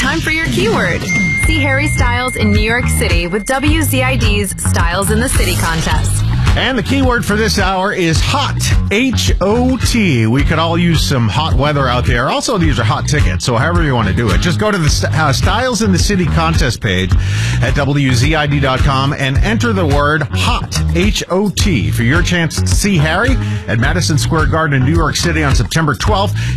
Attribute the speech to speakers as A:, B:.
A: time for your keyword. See Harry Styles in New York City with WZID's Styles in the City contest.
B: And the keyword for this hour is hot, H-O-T. We could all use some hot weather out there. Also, these are hot tickets, so however you want to do it. Just go to the Styles in the City contest page at WZID.com and enter the word hot, H-O-T, for your chance to see Harry at Madison Square Garden in New York City on September 12th.